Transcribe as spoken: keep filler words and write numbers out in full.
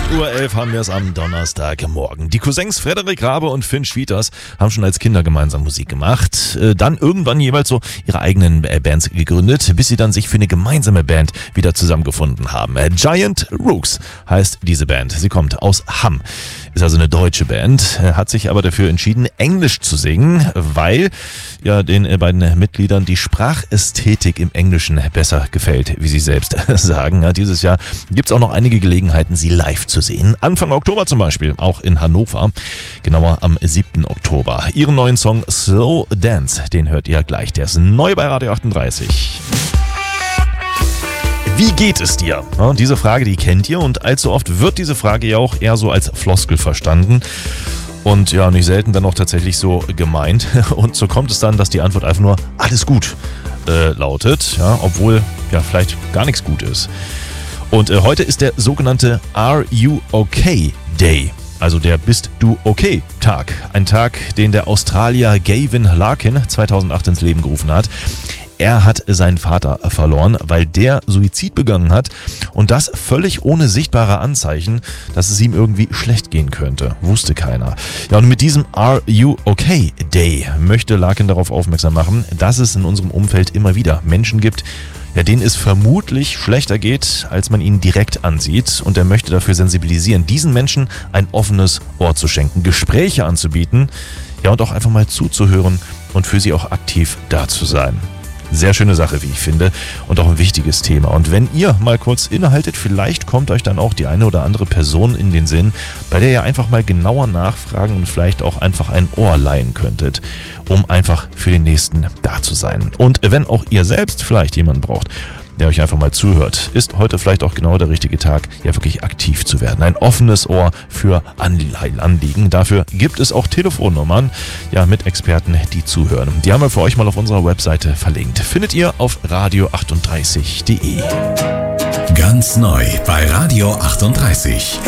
Uhr elf haben wir es am Donnerstagmorgen. Die Cousins Frederik Rabe und Finn Schwieters haben schon als Kinder gemeinsam Musik gemacht, dann irgendwann jeweils so ihre eigenen Bands gegründet, bis sie dann sich für eine gemeinsame Band wieder zusammengefunden haben. Giant Rooks heißt diese Band. Sie kommt aus Hamm. Ist also eine deutsche Band, hat sich aber dafür entschieden, Englisch zu singen, weil ja den beiden Mitgliedern die Sprachästhetik im Englischen besser gefällt, wie sie selbst sagen. Ja, dieses Jahr gibt's auch noch einige Gelegenheiten, sie live zu sehen. Anfang Oktober zum Beispiel, auch in Hannover, genauer am siebten Oktober. Ihren neuen Song Slow Dance, den hört ihr gleich. Der ist neu bei Radio achtunddreißig. Wie geht es dir? Ja, diese Frage, die kennt ihr, und allzu oft wird diese Frage ja auch eher so als Floskel verstanden. Und ja, nicht selten dann auch tatsächlich so gemeint. Und so kommt es dann, dass die Antwort einfach nur alles gut äh, lautet, ja, obwohl ja vielleicht gar nichts gut ist. Und äh, heute ist der sogenannte Are You Okay Day. Also der Bist du okay Tag. Ein Tag, den der Australier Gavin Larkin zweitausendacht ins Leben gerufen hat. Er hat seinen Vater verloren, weil der Suizid begangen hat, und das völlig ohne sichtbare Anzeichen, dass es ihm irgendwie schlecht gehen könnte. Wusste keiner. Ja, und mit diesem Are You Okay Day möchte Larkin darauf aufmerksam machen, dass es in unserem Umfeld immer wieder Menschen gibt, ja, denen es vermutlich schlechter geht, als man ihnen direkt ansieht, und er möchte dafür sensibilisieren, diesen Menschen ein offenes Ohr zu schenken, Gespräche anzubieten, ja, und auch einfach mal zuzuhören und für sie auch aktiv da zu sein. Sehr schöne Sache, wie ich finde, und auch ein wichtiges Thema. Und wenn ihr mal kurz innehaltet, vielleicht kommt euch dann auch die eine oder andere Person in den Sinn, bei der ihr einfach mal genauer nachfragen und vielleicht auch einfach ein Ohr leihen könntet, um einfach für den Nächsten da zu sein. Und wenn auch ihr selbst vielleicht jemanden braucht, der euch einfach mal zuhört, ist heute vielleicht auch genau der richtige Tag, ja wirklich aktiv zu werden. Ein offenes Ohr für Anliegen. Dafür gibt es auch Telefonnummern, ja, mit Experten, die zuhören. Die haben wir für euch mal auf unserer Webseite verlinkt. Findet ihr auf radio achtunddreißig punkt de. Ganz neu bei Radio achtunddreißig.